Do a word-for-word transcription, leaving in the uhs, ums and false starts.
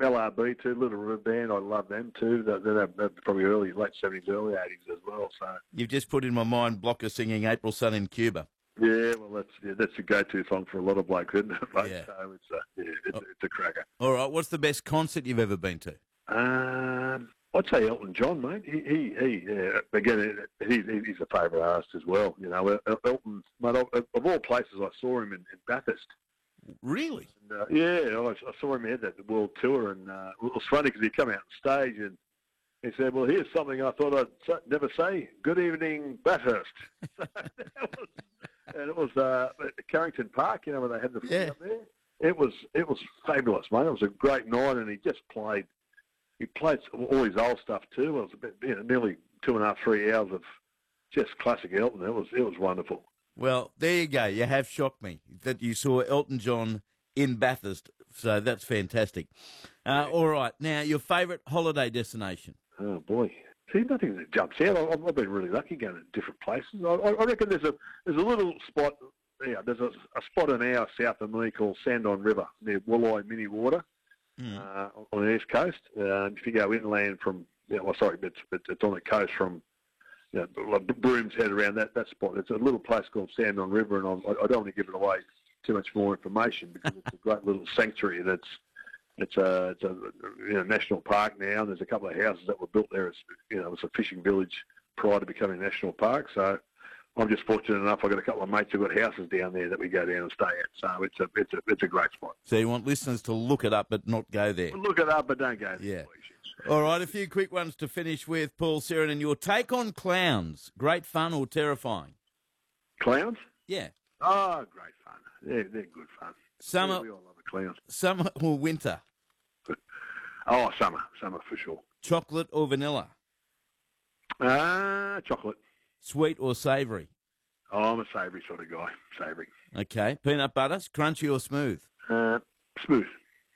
L R B too, Little River Band. I love them too. They're, they're, they're probably early, late seventies, early eighties as well. So You've just put in my mind Blocker singing April Sun in Cuba. yeah, well, that's yeah, that's a go-to song for a lot of blokes, isn't it? Mate? Yeah. So it's a, yeah, it's, Oh. it's a cracker. All right, what's the best concert you've ever been to? Um, I'd say Elton John, mate. He, he, he yeah, again, he, he's a favourite artist as well. You know, Elton, mate, of, of all places, I saw him in, in Bathurst. Really? And, uh, yeah, I, I saw him at that world tour, and uh, it was funny because he come out on stage and he said, "Well, here's something I thought I'd never say. Good evening, Bathurst." So that was, and it was uh, at Carrington Park, you know, where they had the Yeah. up there. It was it was fabulous, mate. It was a great night, and he just played. He played all his old stuff too. It was a bit, you know, nearly two and a half, three hours of just classic Elton. It was it was wonderful. Well, there you go. You have shocked me that you saw Elton John in Bathurst. So that's fantastic. Uh, all right. Now, your favourite holiday destination? Oh boy, see, nothing that jumps out. I've, I've been really lucky going to different places. I, I reckon there's a there's a little spot. Yeah, there's a, a spot an hour south of me called Sandon River near Wooleye Mini Water Mm. uh, on the east coast. Uh, if you go inland from, yeah, well, sorry, it's, it's on the coast from, you know, like Broom's Head around that, that spot. It's a little place called Sandon River, and I'm, I don't want to give it away too much more information because it's a great little sanctuary. That's it's a it's a you know, national park now, and there's a couple of houses that were built there. As you know, it was a fishing village prior to becoming a national park. So I'm just fortunate enough. I've got a couple of mates who've got houses down there that we go down and stay at. So it's a it's a it's a great spot. So you want listeners to look it up but not go there? Look it up, but don't go there. Yeah. Please. All right, a few quick ones to finish with, Paul Seranen. Your take on clowns, great fun or terrifying? Clowns? Yeah. Oh, great fun. They're, they're good fun. Summer, Yeah, we all love a clown. summer or winter? Oh, summer. Summer for sure. Chocolate or vanilla? Ah, uh, chocolate. Sweet or savoury? Oh, I'm a savoury sort of guy. Savoury. Okay. Peanut butter, crunchy or smooth? Uh, smooth.